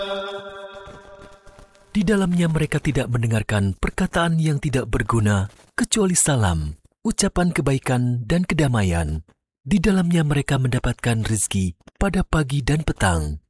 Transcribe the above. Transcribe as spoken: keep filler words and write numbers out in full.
Di dalamnya mereka tidak mendengarkan perkataan yang tidak berguna, kecuali salam, ucapan kebaikan dan kedamaian. Di dalamnya mereka mendapatkan rezeki pada pagi dan petang.